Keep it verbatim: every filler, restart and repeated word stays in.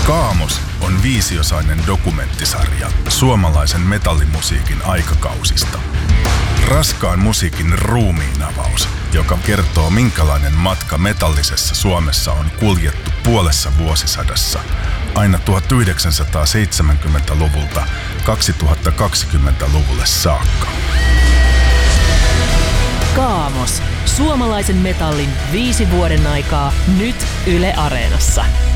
Kaamos on viisiosainen dokumenttisarja suomalaisen metallimusiikin aikakausista. Raskaan musiikin ruumiinavaus, joka kertoo minkälainen matka metallisessa Suomessa on kuljettu puolessa vuosisadassa aina tuhatyhdeksänsataaseitsemänkymmentäluvulta kaksituhattakaksikymmentäluvulle saakka. Kaamos. Suomalaisen metallin viisi vuoden aikaa nyt Yle Areenassa.